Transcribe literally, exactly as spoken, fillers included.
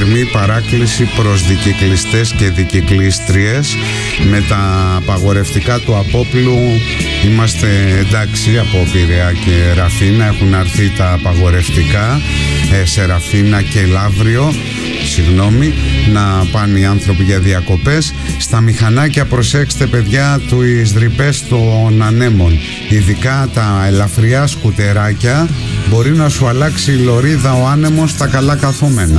θερμή παράκληση προς δικυκλιστές και δικυκλίστριες. Με τα απαγορευτικά του Απόπλου είμαστε εντάξει από Πειραιά και Ραφίνα. Έχουν αρθεί τα απαγορευτικά ε, σε Ραφίνα και Λαύριο, συγγνώμη, να πάνε οι άνθρωποι για διακοπές. Στα μηχανάκια προσέξτε παιδιά του ρηπές των ανέμων, ειδικά τα ελαφριά σκουτεράκια, μπορεί να σου αλλάξει η λωρίδα ο άνεμος στα καλά καθόμενα.